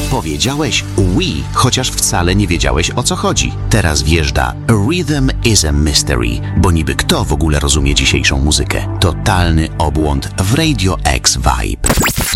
Powiedziałeś we, chociaż wcale nie wiedziałeś, o co chodzi. Teraz wjeżdża Rhythm is a Mystery, bo niby kto w ogóle rozumie dzisiejszą muzykę? Totalny obłąd w Radio X Vibe.